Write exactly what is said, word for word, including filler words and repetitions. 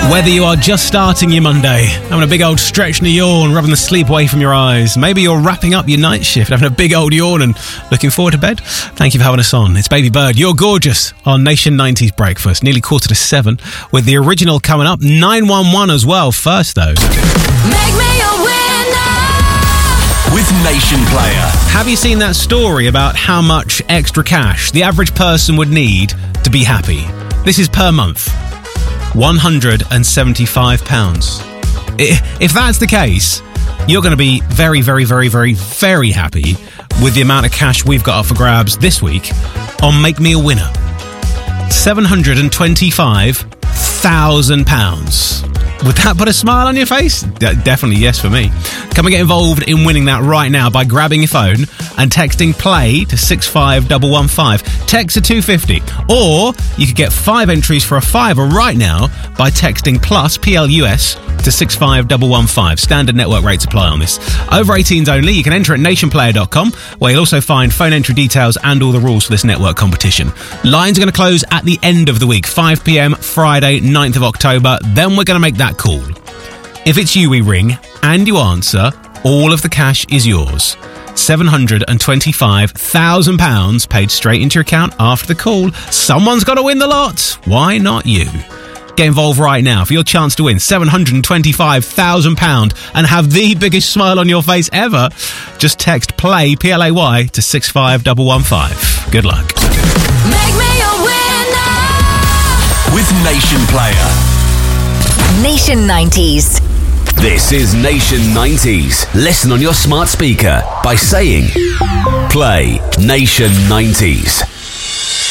Whether you are just starting your Monday, having a big old stretch and a yawn, rubbing the sleep away from your eyes, maybe you're wrapping up your night shift, having a big old yawn and looking forward to bed, thank you for having us on. It's Baby Bird, You're Gorgeous on Nation nineties Breakfast, nearly quarter to seven, with the original coming up, nine one one as well. First though, Make me a winner with Nation Player. Have you seen that story about how much extra cash the average person would need to be happy? This is per month. one hundred seventy-five pounds. If that's the case, you're going to be very, very, very, very, very happy with the amount of cash we've got up for grabs this week on Make Me a Winner. seven hundred twenty-five thousand pounds. Would that put a smile on your face? De- definitely yes for me. Come and get involved in winning that right now by grabbing your phone and texting PLAY to six five one one five. Text to two fifty. Or you could get five entries for a fiver right now by texting PLUS, P L U S, to six five one one five. Standard network rates apply on this. Over eighteens only. You can enter at nation player dot com, where you'll also find phone entry details and all the rules for this network competition. Lines are going to close at the end of the week, five p.m. Friday, ninth of October. Then we're going to make that call. If it's you we ring and you answer, all of the cash is yours. seven hundred twenty-five thousand pounds paid straight into your account after the call. Someone's got to win the lot. Why not you? Get involved right now for your chance to win seven hundred twenty-five thousand pounds and have the biggest smile on your face ever. Just text PLAY, P L A Y, to six five one one five. Good luck. Make me a winner with Nation Player. Nation nineties. This is Nation nineties. Listen on your smart speaker by saying Play Nation nineties.